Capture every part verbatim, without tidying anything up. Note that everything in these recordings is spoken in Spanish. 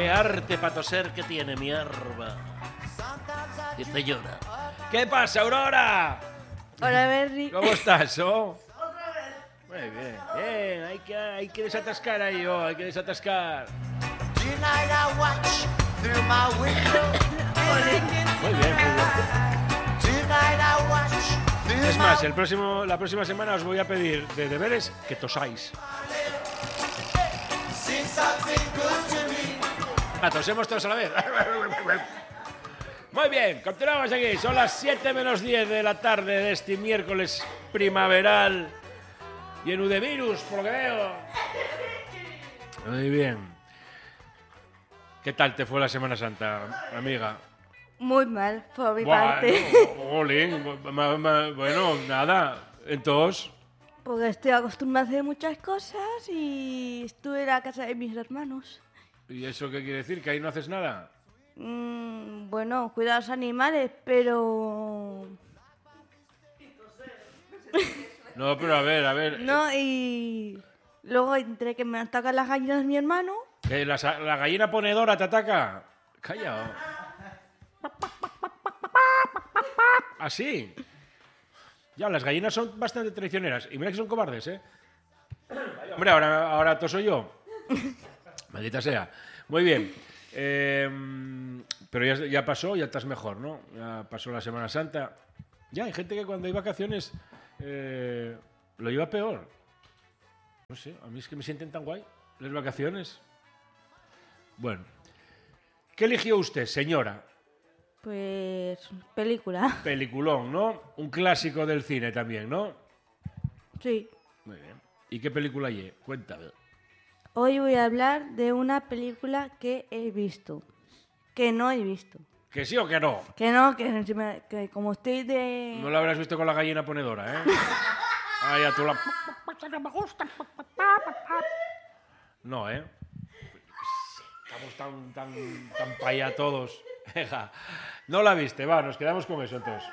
Qué arte para toser que tiene mi arma. Dice llora. ¿Qué pasa, Aurora? Hola, Berry. ¿Cómo estás, oh? Otra vez. Muy bien, bien. Hay que, hay que desatascar ahí, oh. Hay que desatascar. Muy bien, muy bien. Es más, el próximo, la próxima semana os voy a pedir de deberes que tosáis. Ah, tosemos todos a la vez. Muy bien, continuamos aquí. Son las siete menos diez de la tarde de este miércoles primaveral. Lleno de virus, por lo que veo. Muy bien. ¿Qué tal te fue la Semana Santa, amiga? Muy mal, por mi Buah, parte. no, jolín, ma- ma- bueno, nada. Entonces, Porque estoy acostumbrada a hacer muchas cosas y estuve en la casa de mis hermanos. ¿y eso qué quiere decir? ¿Que ahí no haces nada? Mm, bueno, cuidar a los animales, pero... No, pero a ver, a ver. No, y... Luego entre que me atacan las gallinas mi hermano... ¿Que la, sa- la gallina ponedora te ataca? Calla. ¿Así? Ya, las gallinas son bastante traicioneras. Y mira que son cobardes, ¿eh? Hombre, ahora, ahora toso yo. Maldita sea. Muy bien. Eh, pero ya, ya pasó, ya estás mejor, ¿no? Ya pasó la Semana Santa. Ya, hay gente que cuando hay vacaciones eh, lo lleva peor. No sé, a mí es que me sienten tan guay las vacaciones. Bueno. ¿Qué eligió usted, señora? Pues... película. Peliculón, ¿no? Un clásico del cine también, ¿no? Sí. Muy bien. ¿Y qué película hay? Cuéntame. Hoy voy a hablar de una película que he visto. Que no he visto. ¿Que sí o que no? Que no, que, se me- que como estoy de... No la habrás visto con la gallina ponedora, ¿eh? Ay, a tu la... No, ¿eh? Estamos tan, tan, tan pa' allá todos. Eja. No la viste, va, nos quedamos con eso entonces.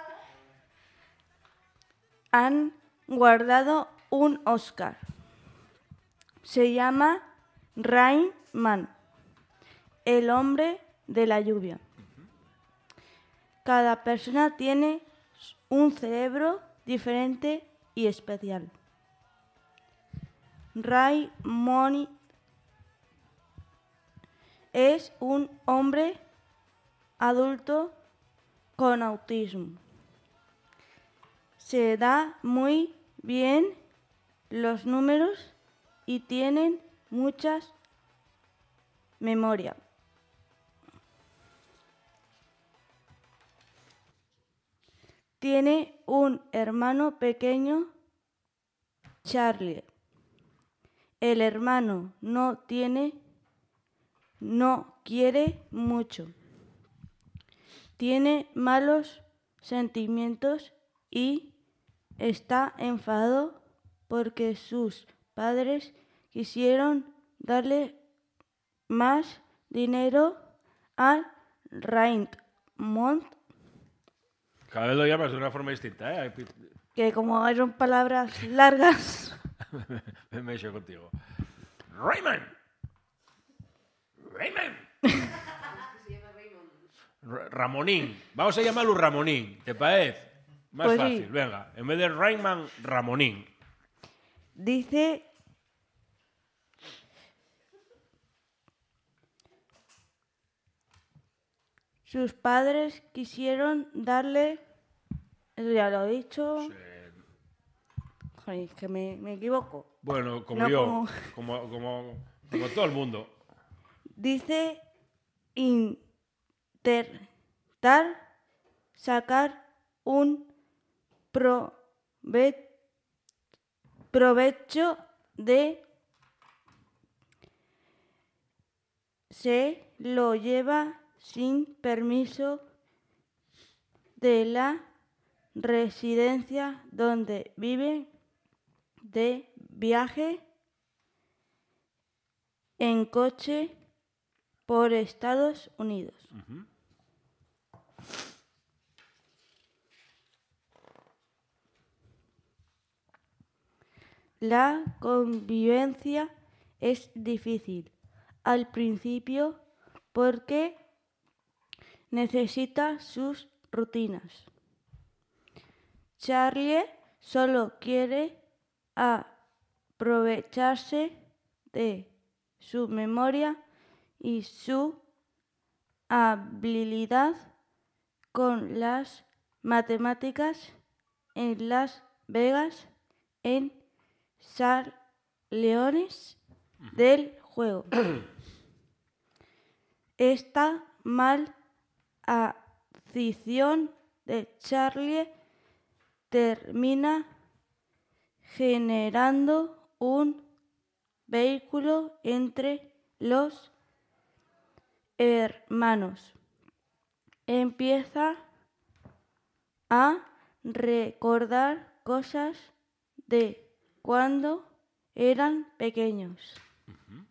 Han guardado un Oscar. Se llama Rain Man, el hombre de la lluvia. Cada persona tiene un cerebro diferente y especial. Ray Moni es un hombre adulto con autismo. Se da muy bien los números y tienen muchas memoria. Tiene un hermano pequeño, Charlie. El hermano no tiene, no quiere mucho. Tiene malos sentimientos y está enfadado porque sus padres quisieron darle más dinero a Raymond, Cada vez lo llamas de una forma distinta, ¿eh? que como son palabras largas. Me he hecho contigo. Raymond. Raymond. Ra- Ramonín. Vamos a llamarlo Ramonín, ¿te parece? Más Pues sí. fácil, venga. En vez de Raymond, Ramonín. Dice sus padres quisieron darle, eso ya lo he dicho. Sí. Joder, es que me, me equivoco. Bueno, como No, yo, como- como, como, como todo el mundo. Dice intentar sacar un prove- provecho de se lo lleva sin permiso de la residencia donde vive de viaje en coche por Estados Unidos. Uh-huh. La convivencia es difícil. al principio porque necesita sus rutinas. Charlie solo quiere aprovecharse de su memoria y su habilidad con las matemáticas en Las Vegas, en San Leones del juego. Esta mal afición de Charlie termina generando un vínculo entre los hermanos. Empieza a recordar cosas de cuando eran pequeños. Uh-huh.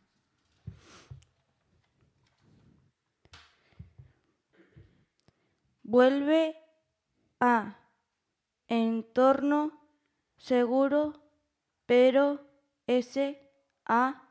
Vuelve a entorno seguro, pero ese ha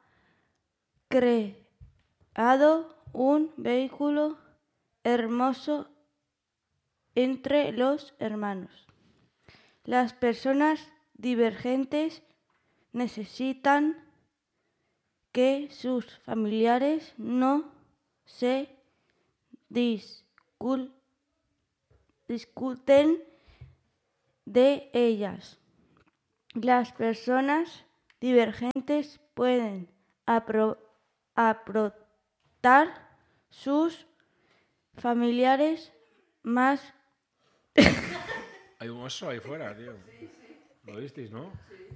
creado un vínculo hermoso entre los hermanos. Las personas divergentes necesitan que sus familiares no se discul- discuten de ellas. Las personas divergentes pueden apro- aportar sus familiares más. Hay un oso ahí fuera, tío. Sí, sí. ¿Lo visteis, no? Sí.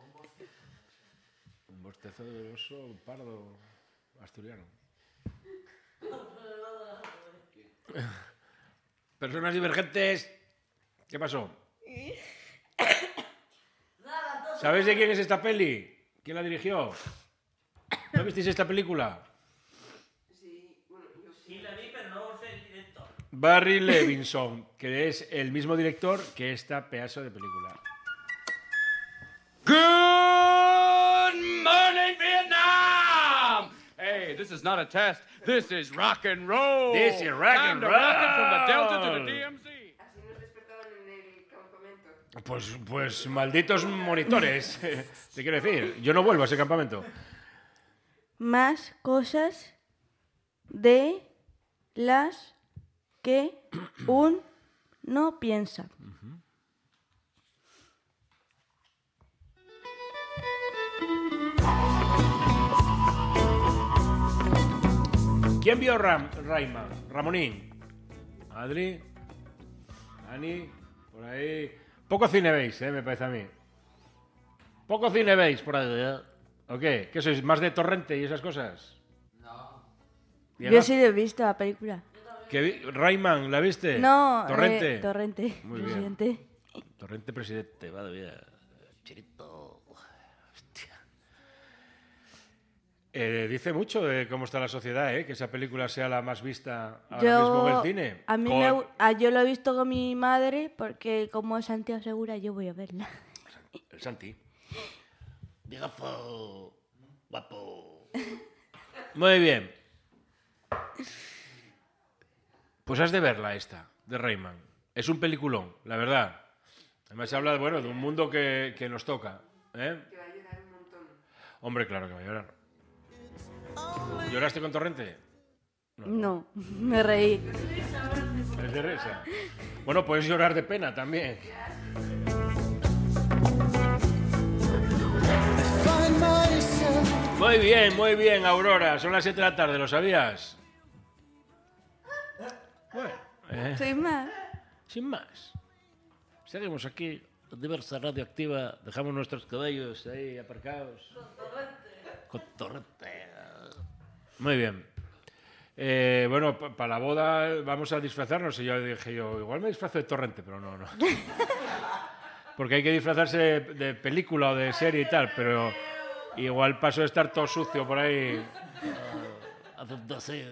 Un bostezo de oso pardo asturiano. Personas divergentes. ¿Qué pasó? ¿Sabéis de quién es esta peli? ¿Quién la dirigió? ¿No visteis esta película? Sí, bueno, yo sí la vi, pero no sé el director. Barry Levinson, que es el mismo director que esta pedazo de película. Good morning, Vietnam! Hey, this is not a test. This is rock and roll. This is rock Time and to roll. rock it from the Delta to the D M Z. Así nos despertaban en el campamento. Pues, pues malditos monitores, te quiero decir. Yo no vuelvo a ese campamento. Más cosas de las que uno piensa. Uh-huh. ¿Quién vio Ram, Rayman? Ramonín. Adri. Ani. Por ahí. Poco cine veis, eh, me parece a mí. Poco cine veis por ahí, ¿eh? ¿O qué? ¿Qué sois? ¿Más de torrente y esas cosas? No. Yo sí lo he visto la película. ¿Qué vi? ¿Rayman, la viste? No, Torrente. Eh, torrente. Muy presidente. Bien. Torrente presidente, madre mía. Chirito. Hostia. Eh, dice mucho de cómo está la sociedad, ¿eh? Que esa película sea la más vista ahora yo, mismo en el cine. A mí con... me, a, yo lo he visto con mi madre porque como es Santiago Segura yo voy a verla. El Santi. Viejo guapo. Muy bien. Pues has de verla esta, de Rayman. Es un peliculón, la verdad. Además se habla, bueno, de un mundo que, que nos toca, ¿eh? Que va a llorar un montón. Hombre, claro que va a llorar. ¿Lloraste con Torrente? No, no me reí. Es de risa. Bueno, puedes llorar de pena también. Muy bien, muy bien, Aurora. Son las siete de la tarde, ¿lo sabías? Bueno, eh. Sin más. Sin más. Seguimos aquí, en Diversa Radioactiva. Dejamos nuestros caballos ahí aparcados. Con Torrente. Con Torrente. Muy bien. Eh, bueno, para pa la boda vamos a disfrazarnos. Y yo dije yo, igual me disfrazo de Torrente, pero no, no. Porque hay que disfrazarse de, de película o de serie y tal, pero igual paso de estar todo sucio por ahí. Uh, haciendo así.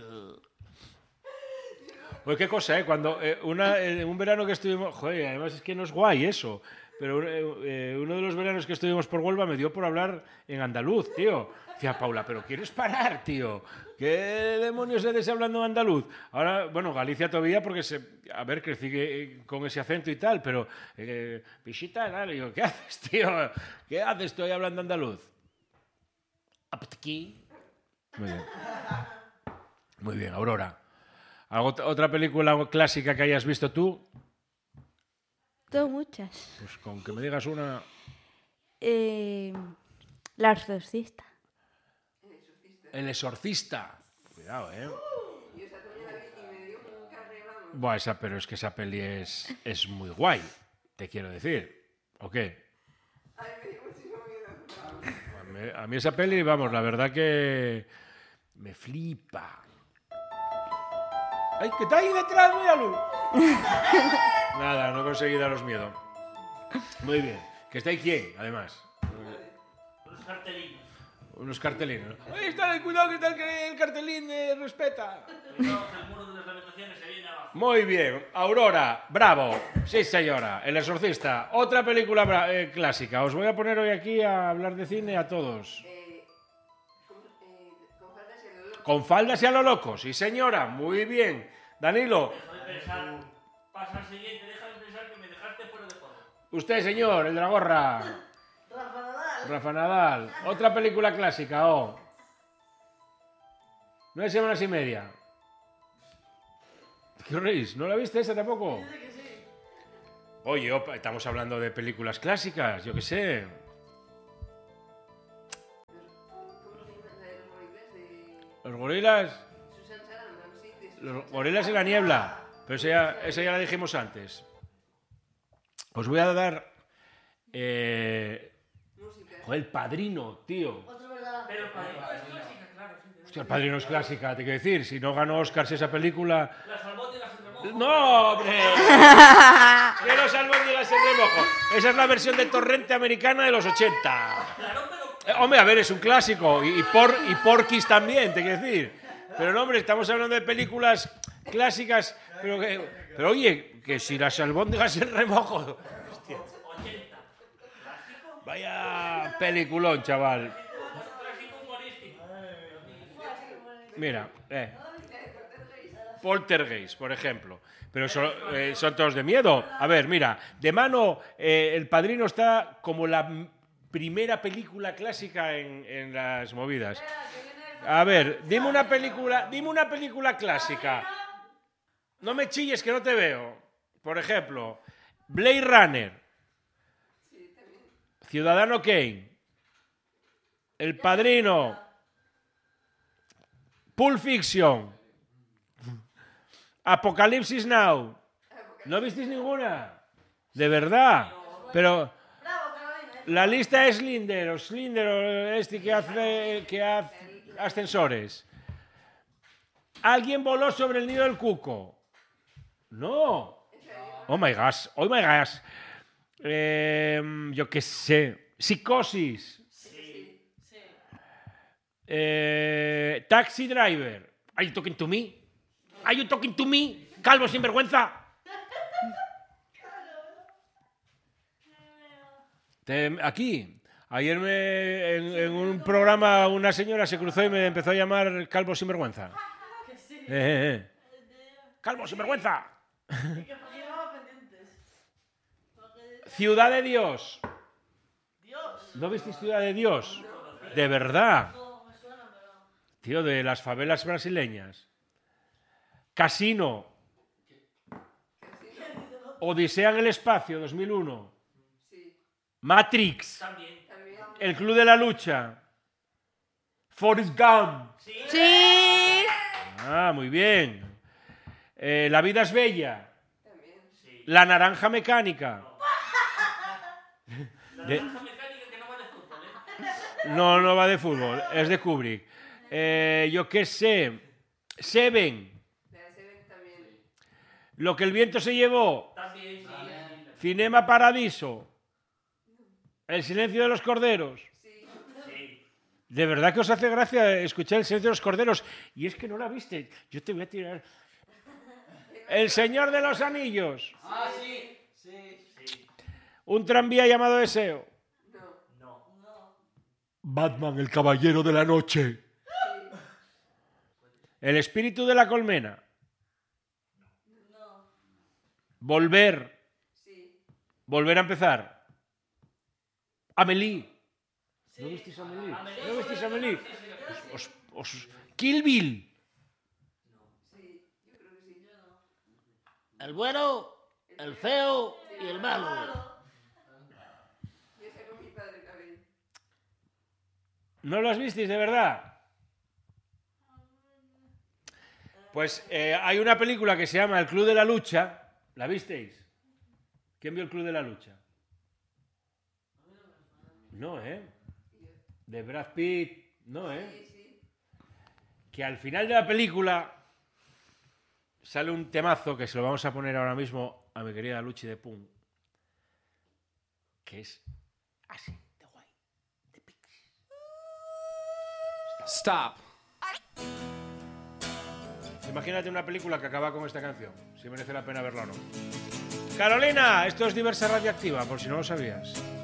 Pues qué cosa, ¿eh? Cuando eh, una, eh, un verano que estuvimos... Joder, además es que no es guay eso. pero eh, uno de los veranos que estuvimos por Huelva me dio por hablar en andaluz, tío. Decía Paula, ¿pero quieres parar, tío? ¿Qué demonios eres hablando andaluz? Ahora, bueno, Galicia todavía porque, se, a ver, crecí con ese acento y tal, pero... Eh, Pichita, dale, digo, ¿qué haces, tío? ¿Qué haces? Estoy hablando andaluz. Aptiki. Muy bien. Muy bien, Aurora. ¿Algo, otra película clásica que hayas visto tú? Tengo muchas. Pues con que me digas una... Eh, La Exorcista. El Exorcista. Cuidado, ¿eh? Yo esa también la vi y me dio un carne, vamos. Buah, esa, pero es que esa peli es, es muy guay, te quiero decir. ¿O qué? Ay, me dio muchísimo miedo. A mí, a mí esa peli, vamos, la verdad que me flipa. ¡Ay, que está ahí detrás, míralo! Nada, no conseguí daros miedo. Muy bien. ¿Que está ahí quién, además? Unos cartelinos. Unos cartelinos. ¡Ahí está, cuidado que está el, el cartelín! Eh, ¡Respeta! Cuidado, que el muro de las lamentaciones se viene abajo. Muy bien. Aurora, bravo. Sí, señora. El Exorcista. Otra película bra- eh, clásica. Os voy a poner hoy aquí a hablar de cine a todos. Eh, con, eh, con faldas y a lo loco. Con faldas y a lo loco. Sí, señora. Muy bien. Danilo. Deja de pensar. Pasa al siguiente, deja de pensar que me dejaste fuera de juego. Usted, señor, el de la gorra. Rafa Nadal. Rafa Nadal. Otra película clásica, oh. Nueve semanas y media. ¿Qué os reís? ¿No la viste esa tampoco? Oye, opa, estamos hablando de películas clásicas, yo qué sé. ¿Cómo se llama la de los gorilas? De Los gorilas. Susan Sarandon, sí. De Susan Los gorilas en la niebla. Pero esa ya, esa ya la dijimos antes. Os voy a dar. Eh, Música. joder, El Padrino, tío. Pero para es clásica, claro. Sí, Hostia, El Padrino es clásica, te quiero decir. Si no ganó Oscars esa película. las albóndigas en remojo. ¡No, hombre! ¡Que los albóndigas en remojo! Esa es la versión de Torrente americana de los ochenta. Claro, pero... Eh, hombre, a ver, es un clásico. Y, y, por, y Porky's también, te quiero decir. Pero no, hombre, estamos hablando de películas clásicas. Pero, que, pero oye, que si las albóndigas en remojo. Hostia. ochenta. ¿Clásico? Vaya peliculón, chaval. Clásico humorístico. Mira, eh. Poltergeist, por ejemplo. Pero son, eh, son todos de miedo. A ver, mira, de mano, eh, El Padrino está como la m- primera película clásica en, en las movidas. A ver, dime una película, dime una película clásica. No me chilles que no te veo. Por ejemplo, Blade Runner, Ciudadano Kane, El Padrino, Pulp Fiction, Apocalipsis Now. ¿No visteis ninguna? De verdad. Pero la lista es Slinder, o Slinder, o este que hace, que hace ascensores. ¿Alguien voló sobre el nido del cuco? No. Oh my gosh, oh my gosh. Eh, yo qué sé. Psicosis. Eh, Taxi Driver. Are you talking to me? Are you talking to me? Calvo sinvergüenza. Te- aquí. Ayer me, en, en un programa una señora se cruzó y me empezó a llamar Calvo sinvergüenza. Eh, eh, eh. Calvo sinvergüenza. Ciudad de Dios. ¿No visteis Ciudad de Dios? De verdad. Tío, de las favelas brasileñas. Casino. Odisea en el espacio, dos mil uno. Matrix. También. El Club de la Lucha. Forrest Gump. Sí. Ah, muy bien. Eh, La vida es bella. La naranja mecánica. La De- naranja mecánica que no va de fútbol, ¿eh? No, no va de fútbol, es de Kubrick. Eh, yo qué sé. Seven. La de Seven también. Lo que el viento se llevó. También, sí. Cinema Paradiso. El silencio de los corderos. Sí. De verdad que os hace gracia escuchar El silencio de los corderos. Y es que no la viste. Yo te voy a tirar. El Señor de los Anillos. Ah, sí, sí, sí. Un tranvía llamado Deseo. Batman, el caballero de la noche. El espíritu de la colmena. Volver. Volver a empezar. Amélie. ¿No visteis Amélie? ¿No visteis Amélie? Os, os, os... Kill Bill. El bueno, el feo y el malo. ¿No los visteis de verdad? Pues eh, hay una película que se llama El Club de la Lucha. ¿La visteis? ¿Quién vio El Club de la Lucha? No, ¿eh? De Brad Pitt. No, ¿eh? Que al final de la película sale un temazo que se lo vamos a poner ahora mismo a mi querida Luchi de Pum. Que es así. Stop. Imagínate una película que acaba con esta canción, si merece la pena verla o no. Carolina, esto es Diversa Radioactiva, por si no lo sabías.